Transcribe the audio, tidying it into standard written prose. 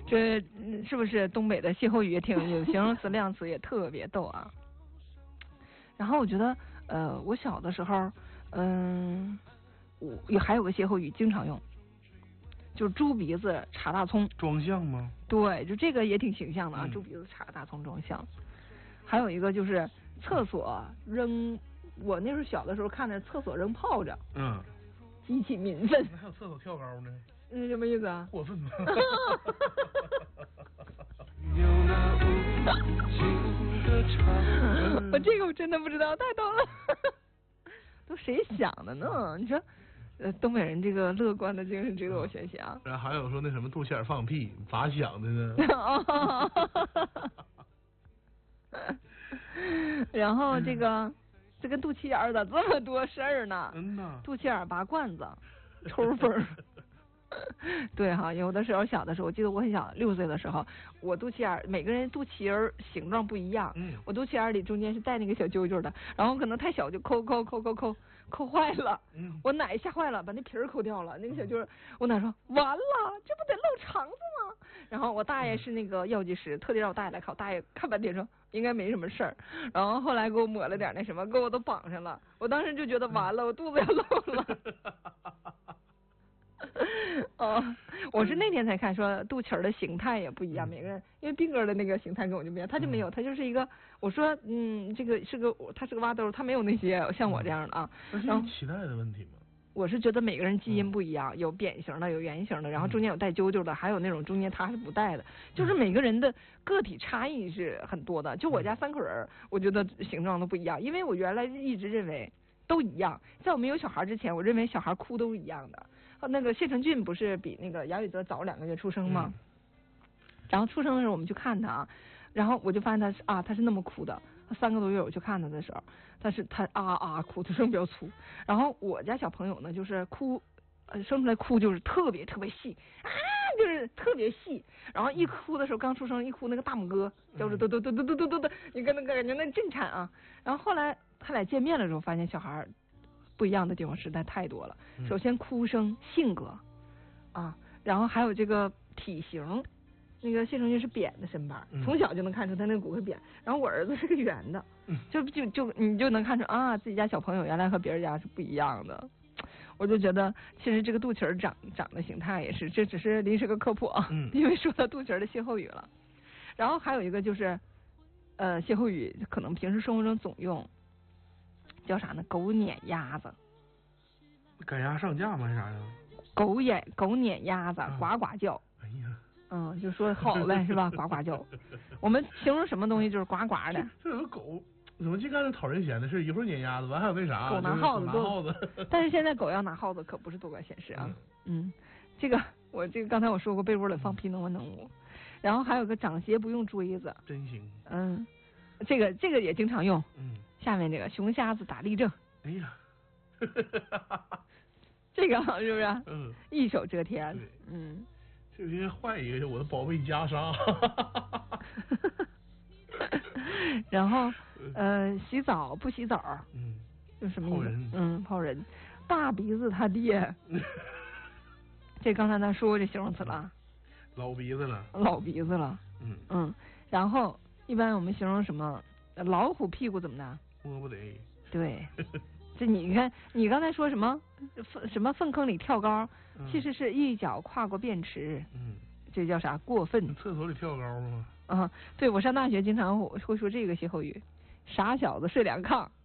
这是不是东北的歇后语也挺有形容词量词也特别逗啊？然后我觉得我小的时候我还有个歇后语经常用，就是猪鼻子插大葱。 装相吗？ 对，就这个也挺形象的啊，猪鼻子插大葱装相。还有一个就是厕所扔，我那时候小的时候看着厕所扔炮仗，激起民愤。 那还有厕所跳高呢？ 什么意思啊？ 过分吗？ 我这个我真的不知道，太逗了。都谁想的呢？你说，东北人这个乐观的精神值得我学习啊。 然后还有说那什么肚脐眼放屁，咋想的呢？ 然后这跟肚脐眼咋这么多事儿呢？ 呐， 肚脐眼拔罐子，抽风。对哈，有的时候小的时候，我记得我很小，6岁的时候，我肚脐眼每个人肚脐眼形状不一样，我肚脐眼里中间是带那个小揪揪的，然后可能太小就抠坏了，我奶吓坏了，把那皮儿抠掉了，那个小揪儿，我奶说完了，这不得露肠子吗？然后我大爷是那个药剂师，特地让我大爷来看，我大爷看半天说应该没什么事儿，然后后来给我抹了点那什么，给我都绑上了，我当时就觉得完了，我肚子要漏了。我是那天才看说肚脐儿的形态也不一样，每个人因为斌哥的那个形态跟我就不一样，他就没有，他就是一个，我说这个他是个挖兜，他没有那些像我这样的啊。 然后脐带的问题吗？ 我是觉得每个人基因不一样，有扁形的，有圆形的，然后中间有带揪揪的，还有那种中间它是不带的，就是每个人的个体差异是很多的。就我家3口人，我觉得形状都不一样，因为我原来一直认为都一样，在我没有小孩之前，我认为小孩哭都是一样的。那个谢承俊不是比那个杨宇泽早2个月出生吗？然后出生的时候我们去看他啊，然后我就发现他是那么哭的。他3个多月我去看他的时候，他哭，他声比较粗。然后我家小朋友呢，就是哭，生出来哭就是特别特别细啊，就是特别细。然后一哭的时候，刚出生一哭，那个大拇哥就是嘟，你跟那个感觉那震颤啊。然后后来他俩见面了之后，发现小孩不一样的地方实在太多了。首先哭声、性格啊，然后还有这个体型。那个谢承俊是扁的身板，从小就能看出他那个骨是扁。然后我儿子是个圆的，就你就能看出啊，自己家小朋友原来和别人家是不一样的。我就觉得其实这个肚脐儿长的形态也是，这只是临时个科普啊，因为说到肚脐儿的歇后语了。然后还有一个就是歇后语可能平时生活中总用，叫啥呢？狗撵鸭子。 赶鸭上架吗？啥呀？ 狗撵鸭子，呱呱叫。 哎呀。 就说好呗，是吧？呱呱叫。我们形容什么东西就是呱呱的。 这有个狗怎么净干这讨人嫌的事？一会儿撵鸭子，完还有那啥， 狗拿耗子， 但是现在狗要拿耗子可不是多管闲事啊。这个刚才我说过，被窝里放屁能文能武。然后还有个长鞋不用锥子， 真行。 这个也经常用。下面这个熊瞎子打立正。 哎呀， 这个是不是？一手遮天。 这应该换一个，我的宝贝袈裟。 然后洗澡不洗澡，就什么意思？泡人。大鼻子他爹。这刚才咱说过这形容词了。 老鼻子了。 然后一般我们形容什么？老虎屁股怎么的？ 摸不得。 对。这你看，你刚才说什么粪坑里跳高，其实是一脚跨过便池。这叫啥？过分。 厕所里跳高吗？ 对，我上大学经常会说这个歇后语，傻小子睡2炕。